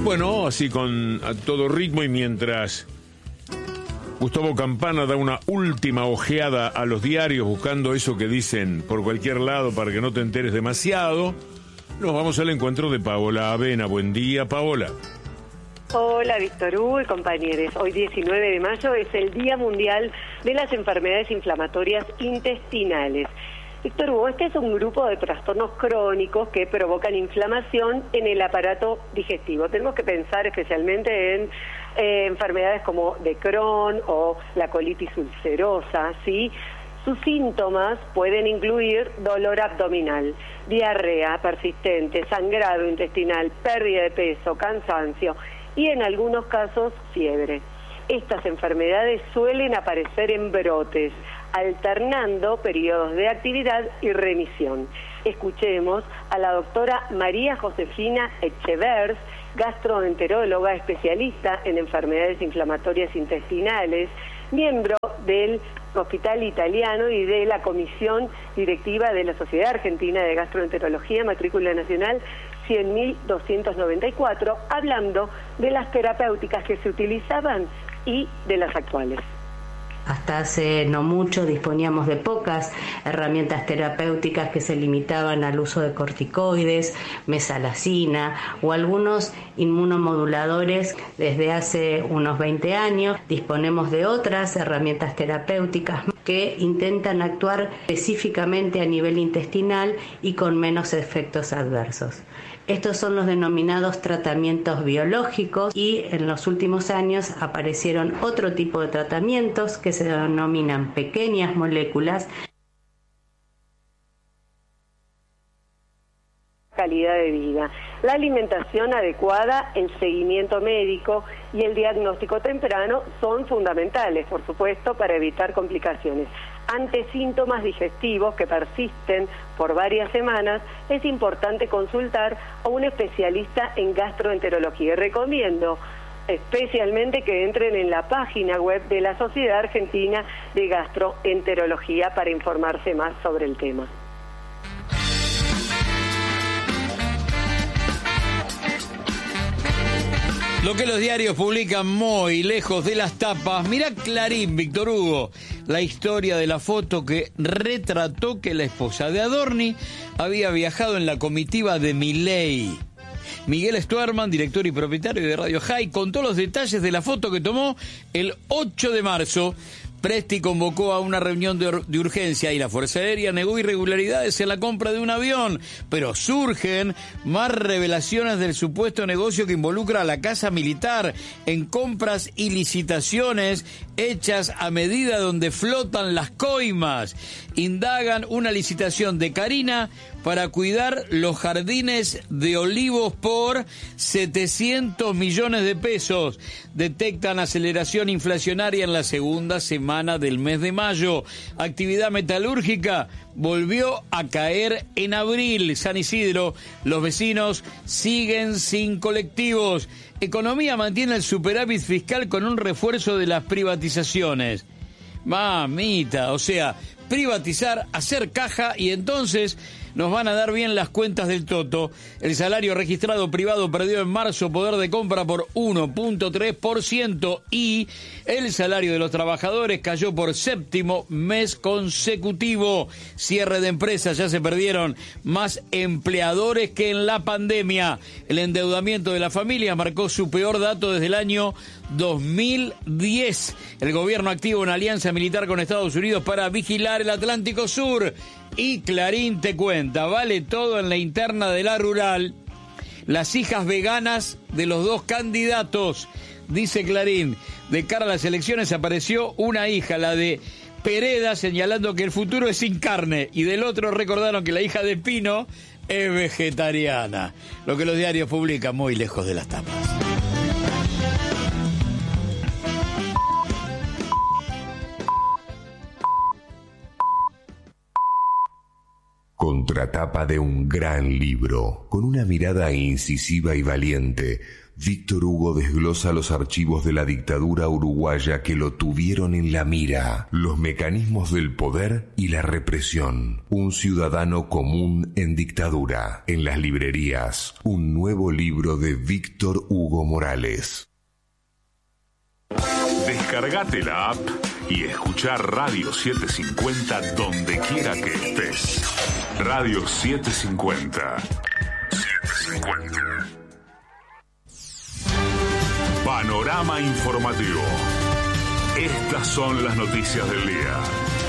Bueno, así a todo ritmo y mientras Gustavo Campana da una última ojeada a los diarios buscando eso que dicen por cualquier lado para que no te enteres demasiado, nos vamos al encuentro de Paola Avena. Buen día, Paola. Hola, Víctor Hugo y compañeros. Hoy 19 de mayo es el Día Mundial de las Enfermedades Inflamatorias Intestinales. Víctor Hugo, este es un grupo de trastornos crónicos que provocan inflamación en el aparato digestivo. Tenemos que pensar especialmente en enfermedades como de Crohn o la colitis ulcerosa, ¿sí? Sus síntomas pueden incluir dolor abdominal, diarrea persistente, sangrado intestinal, pérdida de peso, cansancio y en algunos casos fiebre. Estas enfermedades suelen aparecer en brotes, alternando periodos de actividad y remisión. Escuchemos a la doctora María Josefina Echevers, gastroenteróloga especialista en enfermedades inflamatorias intestinales, miembro del Hospital Italiano y de la Comisión Directiva de la Sociedad Argentina de Gastroenterología, matrícula nacional 100.294, hablando de las terapéuticas que se utilizaban y de las actuales. Hasta hace no mucho disponíamos de pocas herramientas terapéuticas que se limitaban al uso de corticoides, mesalazina o algunos inmunomoduladores. Desde hace unos 20 años disponemos de otras herramientas terapéuticas que intentan actuar específicamente a nivel intestinal y con menos efectos adversos. Estos son los denominados tratamientos biológicos y en los últimos años aparecieron otro tipo de tratamientos que se denominan pequeñas moléculas. Calidad de vida, la alimentación adecuada, el seguimiento médico y el diagnóstico temprano son fundamentales, por supuesto, para evitar complicaciones. Ante síntomas digestivos que persisten por varias semanas, es importante consultar a un especialista en gastroenterología. Y recomiendo especialmente que entren en la página web de la Sociedad Argentina de Gastroenterología para informarse más sobre el tema. Lo que los diarios publican muy lejos de las tapas. Mirá Clarín, Víctor Hugo, la historia de la foto que retrató que la esposa de Adorni había viajado en la comitiva de Milei. Miguel Stuerman, director y propietario de Radio High, contó los detalles de la foto que tomó el 8 de marzo. Presti convocó a una reunión de urgencia y la Fuerza Aérea negó irregularidades en la compra de un avión, pero surgen más revelaciones del supuesto negocio que involucra a la Casa Militar en compras y licitaciones hechas a medida donde flotan las coimas. Indagan una licitación de Carina para cuidar los jardines de Olivos por 700 millones de pesos. Detectan aceleración inflacionaria en la segunda semana del mes de mayo. Actividad metalúrgica volvió a caer en abril. San Isidro, los vecinos siguen sin colectivos. Economía mantiene el superávit fiscal con un refuerzo de las privatizaciones. Mamita, o sea, privatizar, hacer caja y entonces nos van a dar bien las cuentas del Toto. El salario registrado privado perdió en marzo poder de compra por 1.3% y el salario de los trabajadores cayó por séptimo mes consecutivo. Cierre de empresas, ya se perdieron más empleadores que en la pandemia. El endeudamiento de la familia marcó su peor dato desde el año 2010. El gobierno activa una alianza militar con Estados Unidos para vigilar el Atlántico Sur. Y Clarín te cuenta, vale todo en la interna de la rural. Las hijas veganas de los dos candidatos, dice Clarín. De cara a las elecciones apareció una hija, la de Pereda, señalando que el futuro es sin carne. Y del otro recordaron que la hija de Pino es vegetariana. Lo que los diarios publican muy lejos de las tapas. Contratapa de un gran libro. Con una mirada incisiva y valiente, Víctor Hugo desglosa los archivos de la dictadura uruguaya que lo tuvieron en la mira, los mecanismos del poder y la represión. Un ciudadano común en dictadura. En las librerías, un nuevo libro de Víctor Hugo Morales. Descargate la app y escuchá Radio 750 donde quiera que estés. Radio 750. Panorama informativo. Estas son las noticias del día.